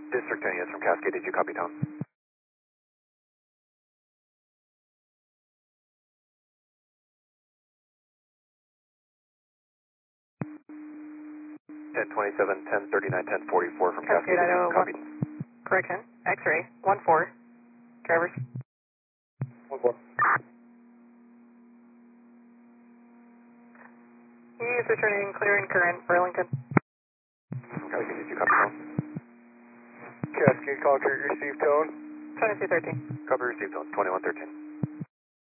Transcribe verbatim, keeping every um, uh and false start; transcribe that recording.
District ten, yes, from Cascade, did you copy down? ten twenty-seven, ten thirty-nine, ten forty-four from Cascade, Cascade, did you Idaho, copy? correction, X-ray, one four, drivers. one four. He is returning clear and current, Burlington. Cascade, did you copy down? Cascade, call trigger, receive tone. twenty-two thirteen. Copy received on twenty-one thirteen.